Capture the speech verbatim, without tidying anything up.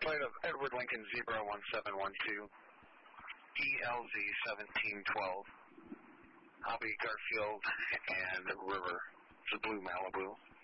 flight of Edward Lincoln Zebra one seven one two, E L Z seventeen twelve, Hobby Garfield and River. It's a blue Malibu.